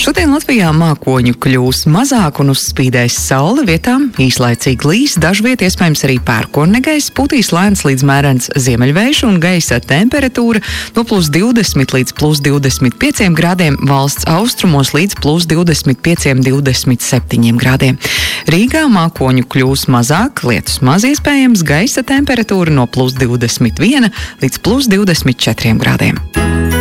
Šodien Latvijā mākoņu kļūs mazāk un uzspīdēs saule, vietām īslaicīgi līs, dažviet iespējams arī pērkonnegaiss, putīs lēns līdz mērens ziemeļvējš un gaisa temperatūra no +20 līdz +25 grādiem, valsts austrumos līdz +25–27 grādiem. Rīgā mākoņu kļūs mazāk, lietus maz iespējams, gaisa temperatūra no +21 līdz +24 grādiem.